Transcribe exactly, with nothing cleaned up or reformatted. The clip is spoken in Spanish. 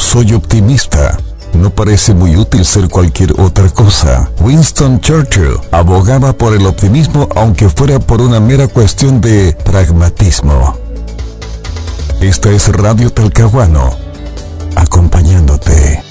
soy optimista. No parece muy útil ser cualquier otra cosa. Winston Churchill abogaba por el optimismo aunque fuera por una mera cuestión de pragmatismo. Esta es Radio Talcahuano, acompañándote.